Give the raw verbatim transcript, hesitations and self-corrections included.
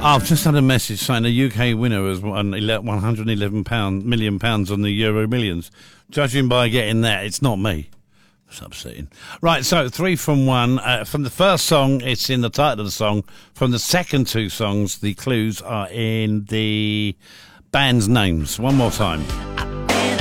I've just had a message saying a U K winner has won one hundred eleven million pounds on the Euro Millions. Judging by getting that, it's not me. It's upsetting. Right, so three from one. Uh, from the first song, it's in the title of the song. From the second two songs, the clues are in the band's names. One more time.